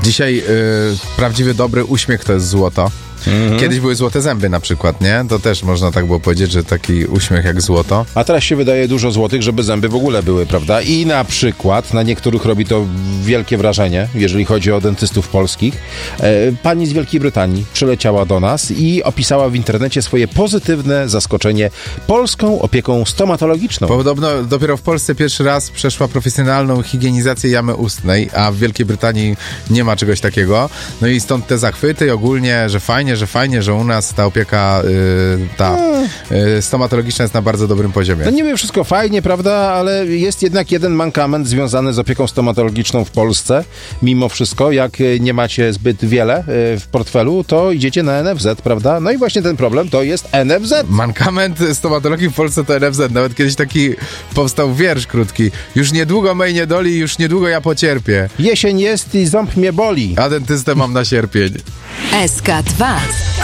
Dzisiaj prawdziwy dobry uśmiech to jest złoto. Kiedyś były złote zęby na przykład, nie? To też można tak było powiedzieć, że taki uśmiech jak złoto. A teraz się wydaje dużo złotych, żeby zęby w ogóle były, prawda? I na przykład na niektórych robi to wielkie wrażenie, jeżeli chodzi o dentystów polskich. Pani z Wielkiej Brytanii przyleciała do nas i opisała w internecie swoje pozytywne zaskoczenie polską opieką stomatologiczną. Podobno dopiero w Polsce pierwszy raz przeszła profesjonalną higienizację jamy ustnej, a w Wielkiej Brytanii nie ma czegoś takiego. No i stąd te zachwyty i ogólnie, że fajnie, że u nas ta opieka stomatologiczna jest na bardzo dobrym poziomie. No niby wszystko fajnie, prawda, ale jest jednak jeden mankament związany z opieką stomatologiczną w Polsce. Mimo wszystko, jak nie macie zbyt wiele w portfelu, to idziecie na NFZ, prawda? No i właśnie ten problem to jest NFZ. Mankament stomatologii w Polsce to NFZ. Nawet kiedyś taki powstał wiersz krótki. Już niedługo mej nie doli, już niedługo ja pocierpię. Jesień jest i ząb mnie boli. A dentystę mam na sierpień. SK2